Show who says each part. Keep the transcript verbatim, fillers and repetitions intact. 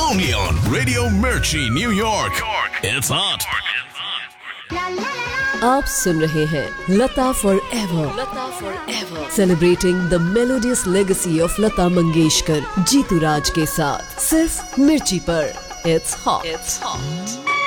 Speaker 1: only on Radio Mirchi, New York. It's hot.
Speaker 2: आप सुन रहे हैं लता for ever, Lata for ever, celebrating the melodious legacy of Lata Mangeshkar Jitu राज के साथ सिर्फ मिर्ची पर। It's hot, it's hot.